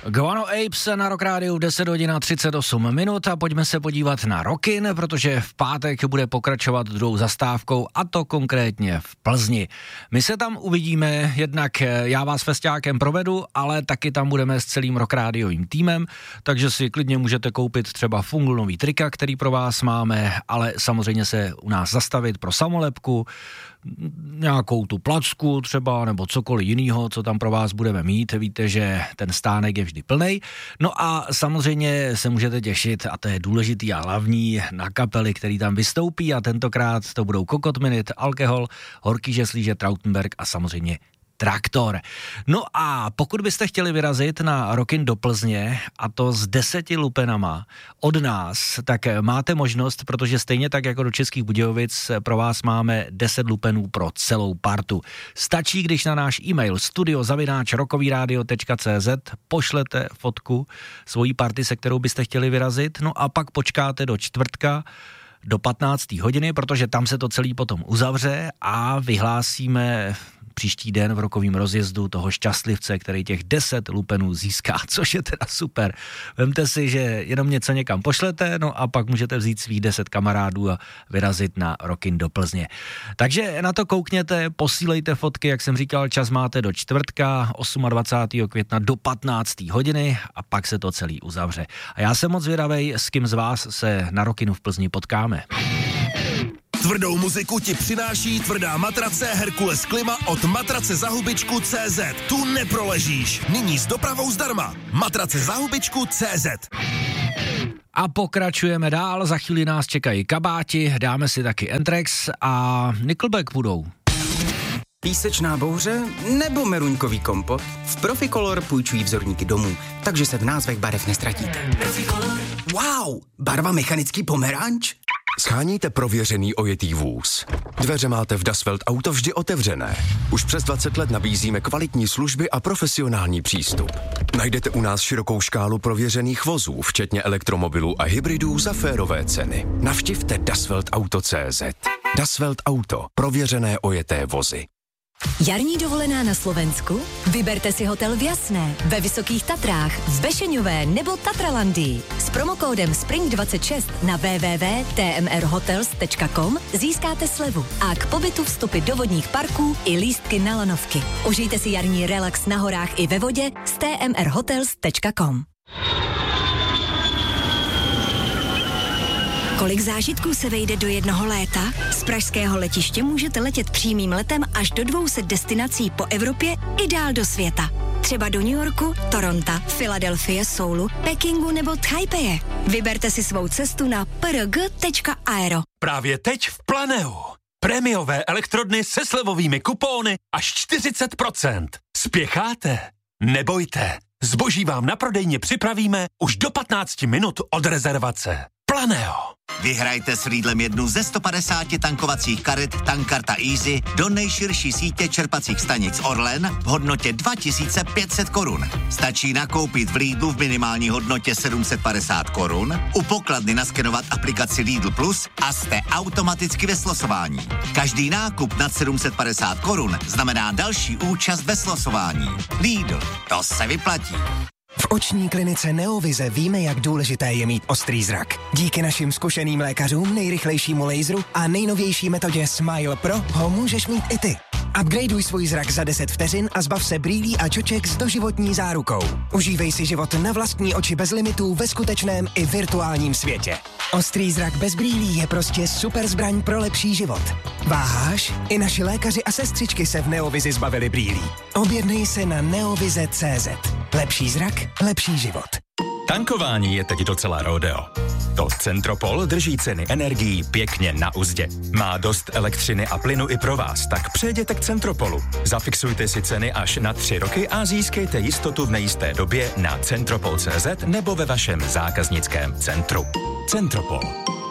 Guano Apes na Rock Rádiu 10 hodin a 38 minut a pojďme se podívat na Rockin, protože v pátek bude pokračovat druhou zastávkou a to konkrétně v Plzni. My se tam uvidíme, jednak já vás festiákem provedu, ale taky tam budeme s celým Rock Rádiovým týmem, takže si klidně můžete koupit třeba Fungl nový trika, který pro vás máme, ale samozřejmě se u nás zastavit pro samolepku, nějakou tu placku třeba, nebo cokoliv jinýho, co tam pro vás budeme mít. Víte, že ten stánek je vždy plnej. No a samozřejmě se můžete těšit, a to je důležitý a hlavní, na kapely, který tam vystoupí, a tentokrát to budou Kokot Minute, Alkohol, Horký žeslíže, Trautenberg a samozřejmě Traktor. No a pokud byste chtěli vyrazit na Rockin do Plzně, a to s 10 lupenama od nás, tak máte možnost, protože stejně tak jako do Českých Budějovic pro vás máme 10 lupenů pro celou partu. Stačí, když na náš e-mail studio@rockovyradio.cz pošlete fotku svojí party, se kterou byste chtěli vyrazit, no a pak počkáte do čtvrtka do 15. hodiny, protože tam se to celý potom uzavře a vyhlásíme příští den v rokovým rozjezdu toho šťastlivce, který těch 10 lupenů získá, což je teda super. Vemte si, že jenom něco někam pošlete, no a pak můžete vzít svých 10 kamarádů a vyrazit na Rockin do Plzně. Takže na to koukněte, posílejte fotky, jak jsem říkal, čas máte do čtvrtka 28. května do 15. hodiny a pak se to celý uzavře. A já jsem moc zvědavej, s kým z vás se na Rockinu v Plzni potkáme. Tvrdou muziku ti přináší tvrdá matrace Herkules Klima od matracezahubičku.cz. Tu neproležíš. Nyní s dopravou zdarma. Matracezahubičku.cz. A pokračujeme dál, za chvíli nás čekají kabáti, dáme si taky Anthrax a Nickelback budou. Písečná bouře nebo meruňkový kompot? V Proficolor půjčují vzorníky domů, takže se v názvech barev nestratíte. Wow, barva mechanický pomeranč? Sháníte prověřený ojetý vůz. Dveře máte v Dasvelt Auto vždy otevřené. Už přes 20 let nabízíme kvalitní služby a profesionální přístup. Najdete u nás širokou škálu prověřených vozů, včetně elektromobilů a hybridů za férové ceny. Navštivte dasveltauto.cz. Dasvelt Auto. Prověřené ojeté vozy. Jarní dovolená na Slovensku? Vyberte si hotel v Jasné, ve Vysokých Tatrách, v Bešeňové nebo Tatralandii. S promokódem SPRING26 na www.tmrhotels.com získáte slevu a k pobytu vstupy do vodních parků i lístky na lanovky. Užijte si jarní relax na horách i ve vodě s tmrhotels.com. Kolik zážitků se vejde do jednoho léta? Z pražského letiště můžete letět přímým letem až do 200 destinací po Evropě i dál do světa. Třeba do New Yorku, Toronto, Filadelfie, Soulu, Pekingu nebo Taipeje. Vyberte si svou cestu na prg.aero. Právě teď v Planeu. Prémiové elektrodny se slevovými kupóny až 40%. Spěcháte? Nebojte. Zboží vám na prodejně připravíme už do 15 minut od rezervace. Planeo. Vyhrajte s Lidlem jednu ze 150 tankovacích karet Tankkarta Easy do nejširší sítě čerpacích stanic Orlen v hodnotě 2500 korun. Stačí nakoupit v Lidlu v minimální hodnotě 750 korun, u pokladny naskenovat aplikaci Lidl Plus a jste automaticky ve slosování. Každý nákup nad 750 korun znamená další účast ve slosování. Lidl, to se vyplatí. V oční klinice Neovize víme, jak důležité je mít ostrý zrak. Díky našim zkušeným lékařům, nejrychlejšímu laseru a nejnovější metodě Smile Pro ho můžeš mít i ty. Upgradeuj svůj zrak za 10 vteřin a zbav se brýlí a čoček s doživotní zárukou. Užívej si život na vlastní oči bez limitů ve skutečném i virtuálním světě. Ostrý zrak bez brýlí je prostě super zbraň pro lepší život. Váháš? I naši lékaři a sestřičky se v Neovizi zbavili brýlí. Objednej se na neovize.cz. Lepší zrak, lepší život. Tankování je teď docela rodeo. To Centropol drží ceny energií pěkně na uzdě. Má dost elektřiny a plynu i pro vás, tak přejděte k Centropolu. Zafixujte si ceny až na 3 roky a získejte jistotu v nejisté době na centropol.cz nebo ve vašem zákaznickém centru. Centropol.